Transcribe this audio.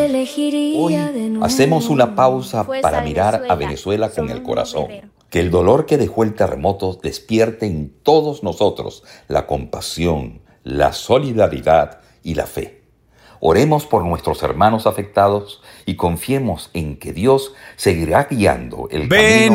Hoy hacemos una pausa para mirar a Venezuela con el corazón. Que el dolor que dejó el terremoto despierte en todos nosotros la compasión, la solidaridad y la fe. Oremos por nuestros hermanos afectados y confiemos en que Dios seguirá guiando el camino